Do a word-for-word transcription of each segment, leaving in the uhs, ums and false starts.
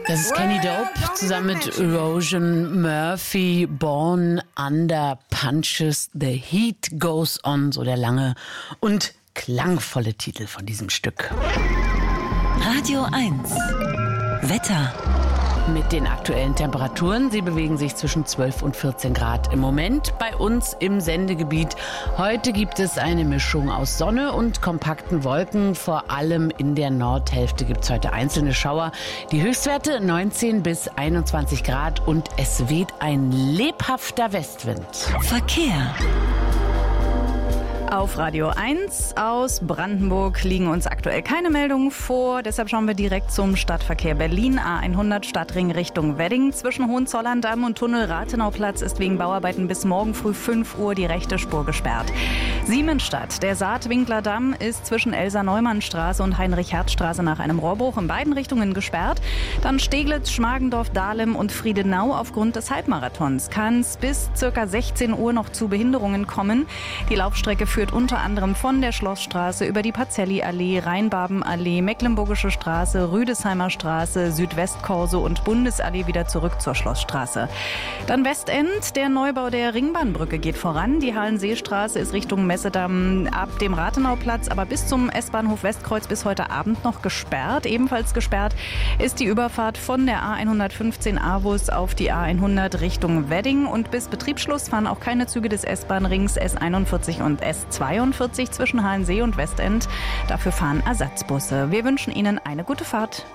Das ist Kenny Dope zusammen mit Erosion Murphy, Born Under Punches, The Heat Goes On, so der lange und klangvolle Titel von diesem Stück. Radio eins Wetter. Mit den aktuellen Temperaturen. Sie bewegen sich zwischen zwölf und vierzehn Grad im Moment bei uns im Sendegebiet. Heute gibt es eine Mischung aus Sonne und kompakten Wolken. Vor allem in der Nordhälfte gibt es heute einzelne Schauer. Die Höchstwerte neunzehn bis einundzwanzig Grad und es weht ein lebhafter Westwind. Verkehr. Auf Radio eins aus Brandenburg liegen uns aktuell keine Meldungen vor. Deshalb schauen wir direkt zum Stadtverkehr Berlin. A hundert Stadtring Richtung Wedding. Zwischen Hohenzollern-Damm und Tunnel Rathenauplatz ist wegen Bauarbeiten bis morgen früh fünf Uhr die rechte Spur gesperrt. Siemensstadt. Der Saatwinkler Damm ist zwischen Elsa-Neumann-Straße und Heinrich-Hertz-Straße nach einem Rohrbruch in beiden Richtungen gesperrt. Dann Steglitz, Schmargendorf, Dahlem und Friedenau. Aufgrund des Halbmarathons kann es bis ca. sechzehn Uhr noch zu Behinderungen kommen. Die Laufstrecke führt unter anderem von der Schlossstraße über die Pacelli-Allee, Rheinbabenallee, Mecklenburgische Straße, Rüdesheimer Straße, Südwestkorso und Bundesallee wieder zurück zur Schlossstraße. Dann Westend. Der Neubau der Ringbahnbrücke geht voran. Die Hallenseestraße ist Richtung Messedamm ab dem Rathenauplatz, aber bis zum S-Bahnhof Westkreuz bis heute Abend noch gesperrt. Ebenfalls gesperrt ist die Überfahrt von der A hundertfünfzehn Avus auf die A hundert Richtung Wedding und bis Betriebsschluss fahren auch keine Züge des S-Bahn-Rings S einundvierzig und S zweiundvierzig zwischen Hallensee und Westend. Dafür fahren Ersatzbusse. Wir wünschen Ihnen eine gute Fahrt.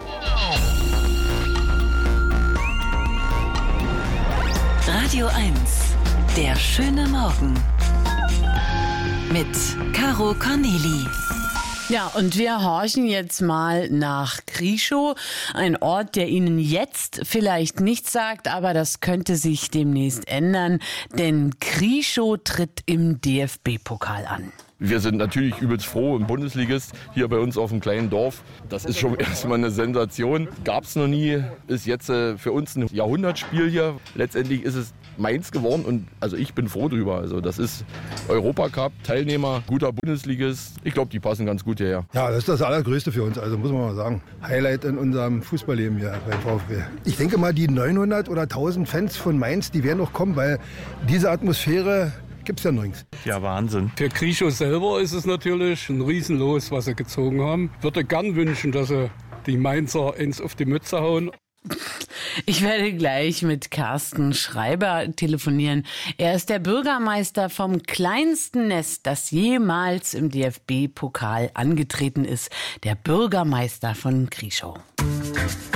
Radio eins. Der schöne Morgen. Mit Caro Corneli. Ja, und wir horchen jetzt mal nach Krieschow, ein Ort, der Ihnen jetzt vielleicht nichts sagt, aber das könnte sich demnächst ändern, denn Krieschow tritt im D F B-Pokal an. Wir sind natürlich übelst froh im Bundesligist hier bei uns auf dem kleinen Dorf. Das ist schon erstmal eine Sensation. Gab es noch nie, ist jetzt äh, für uns ein Jahrhundertspiel hier. Letztendlich ist es meins geworden und also ich bin froh drüber. Also das ist Europacup-Teilnehmer, guter Bundesligist. Ich glaube, die passen ganz gut hierher. Ja, das ist das Allergrößte für uns, also muss man mal sagen. Highlight in unserem Fußballleben hier beim VfB. Ich denke mal, die neunhundert oder tausend Fans von Mainz, die werden noch kommen, weil diese Atmosphäre gibt's ja nirgends. Ja, Wahnsinn. Für Krieschow selber ist es natürlich ein Riesenlos, was sie gezogen haben. Ich würde gern wünschen, dass sie die Mainzer ins auf die Mütze hauen. Ich werde gleich mit Carsten Schreiber telefonieren. Er ist der Bürgermeister vom kleinsten Nest, das jemals im D F B-Pokal angetreten ist. Der Bürgermeister von Krieschow.